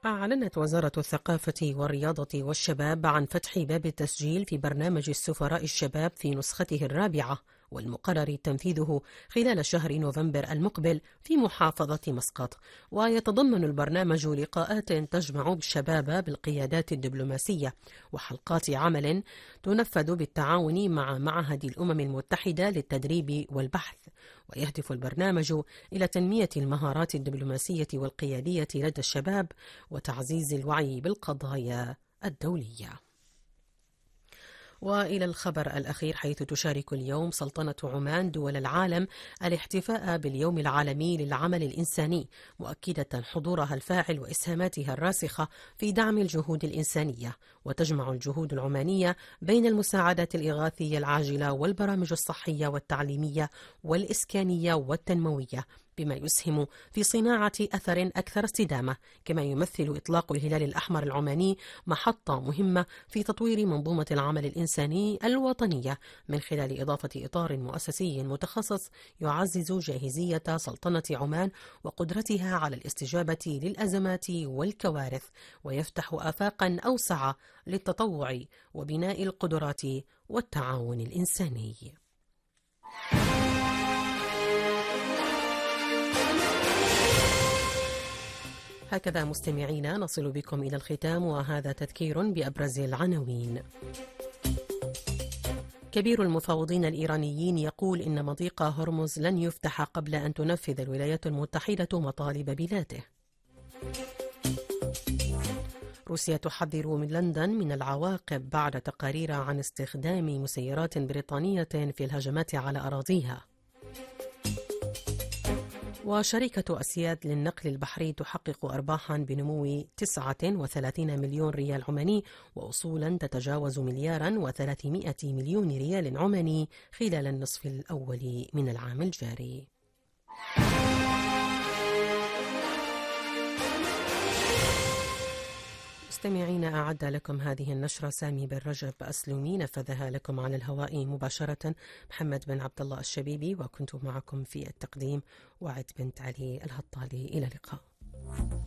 أعلنت وزارة الثقافة والرياضة والشباب عن فتح باب التسجيل في برنامج السفراء الشباب في نسخته الرابعة، والمقرر تنفيذه خلال شهر نوفمبر المقبل في محافظة مسقط. ويتضمن البرنامج لقاءات تجمع الشباب بالقيادات الدبلوماسية وحلقات عمل تنفذ بالتعاون مع معهد الأمم المتحدة للتدريب والبحث. ويهدف البرنامج إلى تنمية المهارات الدبلوماسية والقيادية لدى الشباب وتعزيز الوعي بالقضايا الدولية. وإلى الخبر الأخير، حيث تشارك اليوم سلطنة عمان دول العالم الاحتفاء باليوم العالمي للعمل الإنساني، مؤكدة حضورها الفاعل وإسهاماتها الراسخة في دعم الجهود الإنسانية. وتجمع الجهود العمانية بين المساعدات الإغاثية العاجلة والبرامج الصحية والتعليمية والإسكانية والتنموية، بما يسهم في صناعة أثر أكثر استدامة. كما يمثل إطلاق الهلال الأحمر العماني محطة مهمة في تطوير منظومة العمل الإنساني الوطنية، من خلال إضافة إطار مؤسسي متخصص يعزز جاهزية سلطنة عمان وقدرتها على الاستجابة للأزمات والكوارث، ويفتح آفاقا أوسع للتطوع وبناء القدرات والتعاون الإنساني. هكذا مستمعينا نصل بكم إلى الختام، وهذا تذكير بأبرز العناوين. كبير المفاوضين الإيرانيين يقول إن مضيق هرمز لن يفتح قبل أن تنفذ الولايات المتحدة مطالب بلاده. روسيا تحذر من لندن من العواقب بعد تقارير عن استخدام مسيرات بريطانية في الهجمات على أراضيها. وشركة أسياد للنقل البحري تحقق أرباحا بنمو 39 مليون ريال عماني وأصولا تتجاوز 1,300 مليون ريال عماني خلال النصف الأول من العام الجاري. مستمعين، أعد لكم هذه النشرة سامي بن رجب أسلومي، نفذها لكم على الهواء مباشرة محمد بن عبد الله الشبيبي، وكنت معكم في التقديم وعد بنت علي الهطالي. إلى اللقاء.